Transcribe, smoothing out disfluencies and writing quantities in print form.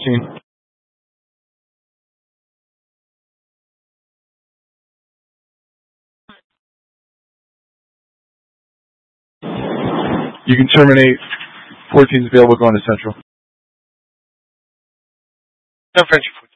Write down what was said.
14. You can terminate. 14 is available going to Central. No French